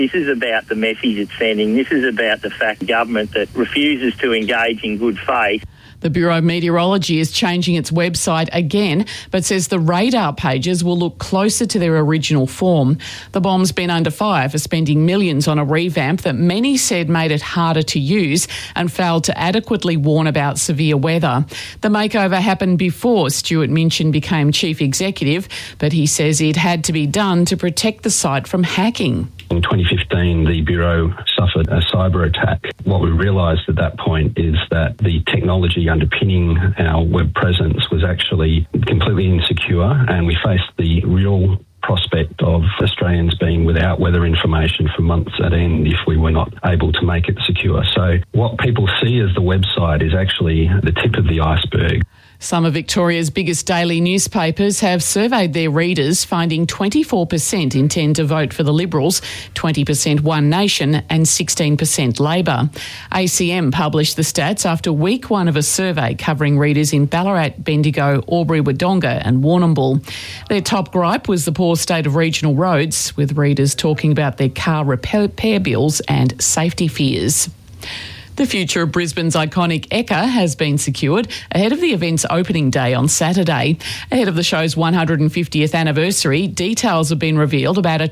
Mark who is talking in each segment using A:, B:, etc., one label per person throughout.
A: This is about the message it's sending. This is about the fact government that refuses to engage in good faith.
B: The Bureau of Meteorology is changing its website again, but says the radar pages will look closer to their original form. The bomb's been under fire for spending millions on a revamp that many said made it harder to use and failed to adequately warn about severe weather. The makeover happened before Stuart Minchin became chief executive, but he says it had to be done to protect the site from hacking.
C: In 2015, the Bureau suffered a cyber attack. What we realised at that point is that the technology underpinning our web presence was actually completely insecure, and we faced the real prospect of Australians being without weather information for months at end if we were not able to make it secure. So what people see as the website is actually the tip of the iceberg.
B: Some of Victoria's biggest daily newspapers have surveyed their readers, finding 24% intend to vote for the Liberals, 20% One Nation and 16% Labor. ACM published the stats after week one of a survey covering readers in Ballarat, Bendigo, Albury-Wodonga and Warrnambool. Their top gripe was the poor state of regional roads, with readers talking about their car repair bills and safety fears. The future of Brisbane's iconic Ekka has been secured ahead of the event's opening day on Saturday. Ahead of the show's 150th anniversary, details have been revealed about a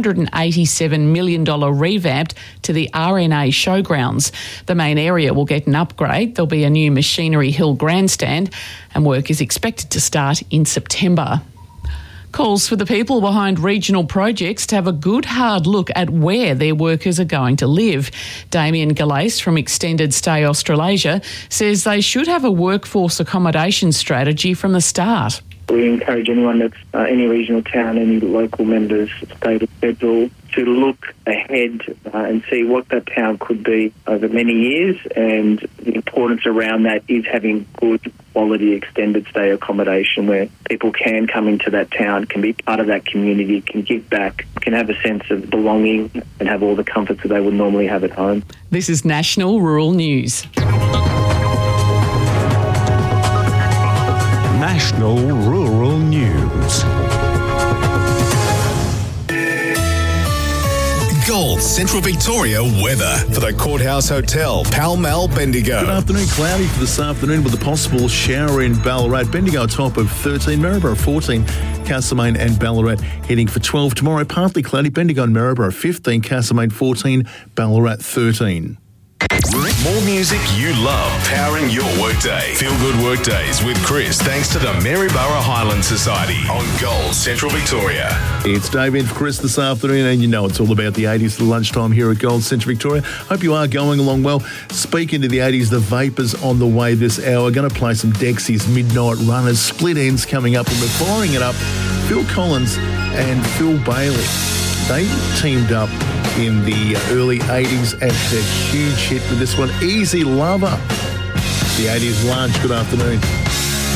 B: $287 million revamp to the RNA showgrounds. The main area will get an upgrade. There'll be a new Machinery Hill grandstand, and work is expected to start in September. Calls for the people behind regional projects to have a good hard look at where their workers are going to live. Damien Gallais from Extended Stay Australasia says they should have a workforce accommodation strategy from the start.
D: We encourage anyone that's any regional town, any local members, state or federal, to look ahead and see what that town could be over many years, and the importance around that is having good quality extended stay accommodation where people can come into that town, can be part of that community, can give back, can have a sense of belonging and have all the comforts that they would normally have at home.
B: This is National Rural News.
E: National Rural News.
F: Gold Central Victoria weather for the Courthouse Hotel, Pall Mall, Bendigo.
G: Good afternoon. Cloudy for this afternoon with a possible shower in Ballarat. Bendigo top of 13, Maryborough 14, Castlemaine and Ballarat heading for 12. Tomorrow partly cloudy, Bendigo and Maryborough 15, Castlemaine 14, Ballarat 13.
F: More music you love powering your workday. Feel good workdays with Chris thanks to the Maryborough Highland Society on Gold Central Victoria.
G: It's Dave in for Chris this afternoon, and you know it's all about the 80s at lunchtime here at Gold Central Victoria. Hope you are going along well. Speaking to the 80s, the Vapors on the way this hour. Going to play some Dexys Midnight Runners, Split Ends coming up, and we're firing it up. Phil Collins and Phil Bailey. They teamed up in the early 80s and had a huge hit with this one, Easy Lover. The 80s lunch, good afternoon.